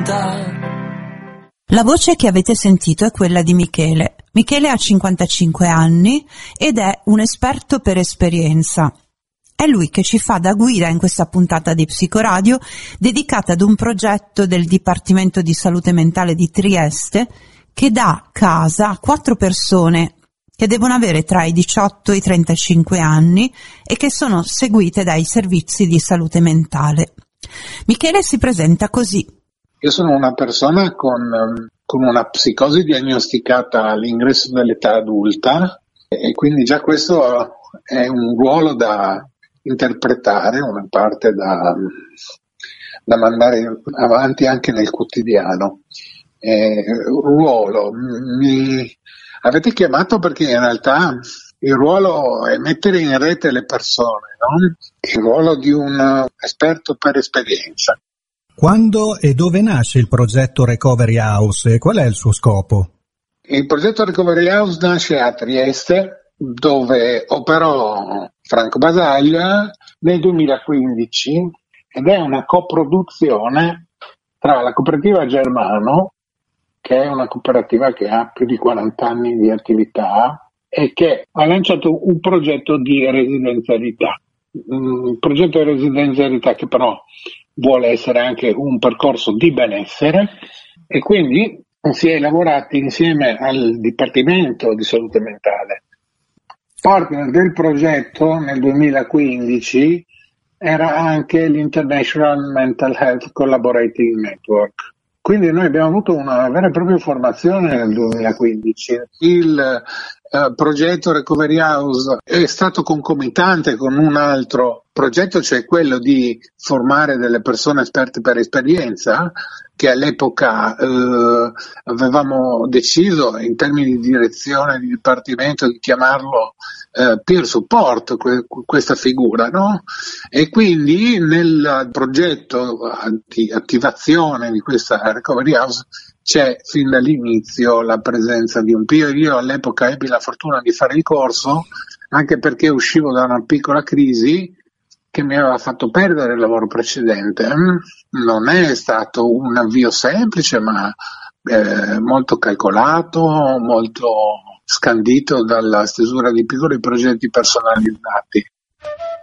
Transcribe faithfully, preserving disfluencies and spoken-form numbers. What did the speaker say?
La voce che avete sentito è quella di Michele. Michele ha cinquantacinque anni ed è un esperto per esperienza. È lui che ci fa da guida in questa puntata di Psicoradio dedicata ad un progetto del Dipartimento di Salute Mentale di Trieste che dà casa a quattro persone che devono avere tra i diciotto e i trentacinque anni e che sono seguite dai servizi di salute mentale. Michele si presenta così. Io sono una persona con, con una psicosi diagnosticata all'ingresso dell'età adulta e quindi già questo è un ruolo da interpretare, una parte da, da mandare avanti anche nel quotidiano. Eh, ruolo, mi avete chiamato perché in realtà il ruolo è mettere in rete le persone, no? Il ruolo di un esperto per esperienza. Quando e dove nasce il progetto Recovery House e qual è il suo scopo? Il progetto Recovery House nasce a Trieste, dove operò Franco Basaglia nel duemilaquindici ed è una coproduzione tra la cooperativa Germano, che è una cooperativa che ha più di quaranta anni di attività e che ha lanciato un progetto di residenzialità. Un progetto di residenzialità che però vuole essere anche un percorso di benessere e quindi si è lavorati insieme al Dipartimento di Salute Mentale. Partner del progetto nel duemilaquindici era anche l'International Mental Health Collaborating Network. Quindi noi abbiamo avuto una vera e propria formazione nel duemilaquindici. Il eh, progetto Recovery House è stato concomitante con un altro progetto, cioè quello di formare delle persone esperte per esperienza, che all'epoca eh, avevamo deciso in termini di direzione di dipartimento di chiamarlo eh, peer support, que- questa figura, no? E quindi nel progetto di attivazione di questa Recovery House c'è fin dall'inizio la presenza di un peer. Io all'epoca ebbi la fortuna di fare il corso anche perché uscivo da una piccola crisi che mi aveva fatto perdere il lavoro precedente. Non è stato un avvio semplice, ma eh, molto calcolato, molto scandito dalla stesura di piccoli progetti personalizzati.